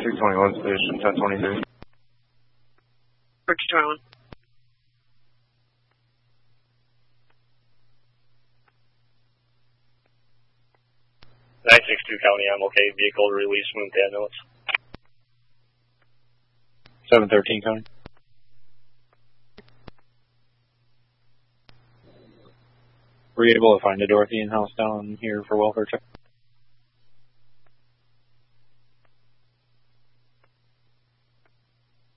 621 station 1023. 221. County, I'm okay. Vehicle release, move to ambulance. 713 County. Were you able to find a Dorothy in-house down here for welfare check?